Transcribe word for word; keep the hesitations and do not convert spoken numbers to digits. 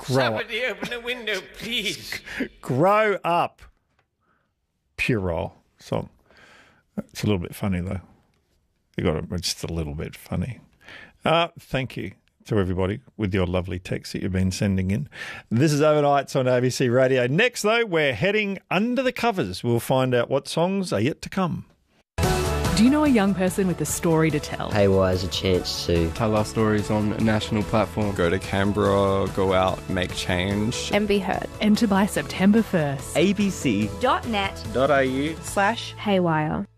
Grow Somebody open the window, please. Grow up. Purell song. It's a little bit funny, though. You got it. It's just a little bit funny. Uh, thank you to everybody with your lovely texts that you've been sending in. This is Overnights on A B C Radio. Next, though, we're heading under the covers. We'll find out what songs are yet to come. Do you know a young person with a story to tell? Haywire is a chance to tell our stories on a national platform. Go to Canberra, go out, make change. And be heard. Enter by September first. A B C dot net dot A U slash Haywire.